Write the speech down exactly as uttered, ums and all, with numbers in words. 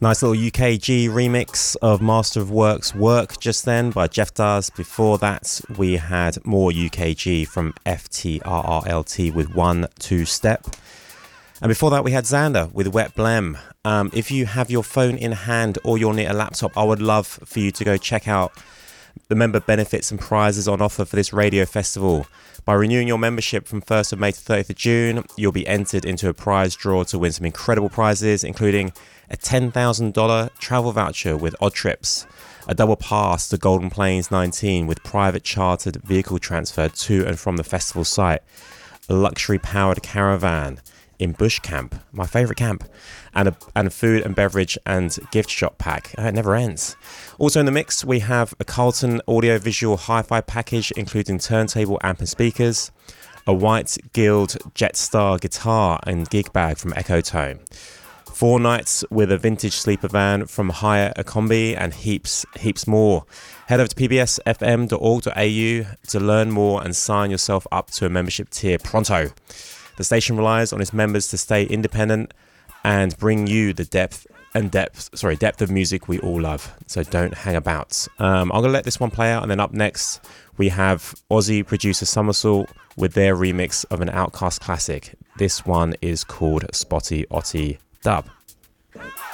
Nice little U K G remix of Master of Work's Work just then by Jeff Daz. Before that, we had more U K G from F T R R L T with One Two Step. And before that, we had Xander with Wet Blem. Um, if you have your phone in hand or you're near a laptop, I would love for you to go check out the member benefits and prizes on offer for this radio festival. By renewing your membership from first of May to thirtieth of June, you'll be entered into a prize draw to win some incredible prizes, including a ten thousand dollars travel voucher with Odd Trips, a double pass to Golden Plains nineteen with private chartered vehicle transfer to and from the festival site, a luxury powered caravan in Bush Camp, my favourite camp, and a, and a food and beverage and gift shop pack. Uh, it never ends. Also in the mix, we have a Carlton audio-visual hi-fi package, including turntable, amp and speakers, a white Guild Jetstar guitar and gig bag from Echotone, four nights with a vintage sleeper van from Hire a Combi, and heaps, heaps more. Head over to p b s f m dot org dot a u to learn more and sign yourself up to a membership tier pronto. The station relies on its members to stay independent and bring you the depth and depth, sorry, depth of music we all love. So don't hang about. Um, I'm going to let this one play out, and then up next we have Aussie producer Somersault with their remix of an Outkast classic. This one is called Spotty Otty Dub.